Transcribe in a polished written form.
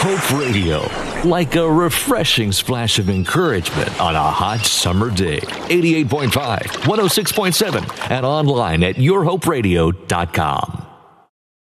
Hope Radio, like a refreshing splash of encouragement on a hot summer day. 88.5, 106.7, and online at yourhoperadio.com.